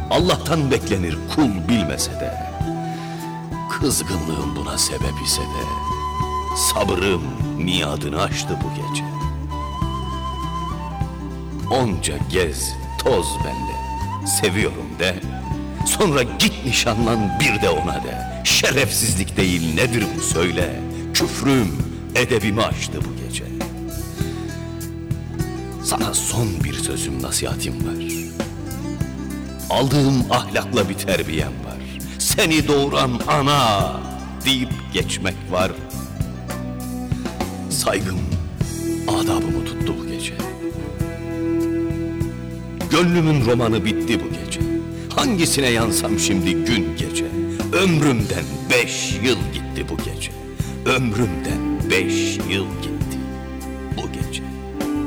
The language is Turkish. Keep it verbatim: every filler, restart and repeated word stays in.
Allah'tan beklenir kul bilmese de. Kızgınlığım buna sebep ise de, sabrım miadını aştı bu gece. Onca gez, toz bende, seviyorum de. Sonra git nişanlan bir de ona de. Şerefsizlik değil nedir bu söyle. Küfrüm edebimi aştı bu gece. Sana son bir sözüm, nasihatim var. Aldığım ahlakla bir terbiyem var. Seni doğuran ana deyip geçmek var. Saygım adabımı tuttu bu gece. Gönlümün romanı bitti bu gece. Hangisine yansam şimdi gün gece. Ömrümden beş yıl gitti bu gece. Ömrümden beş yıl gitti.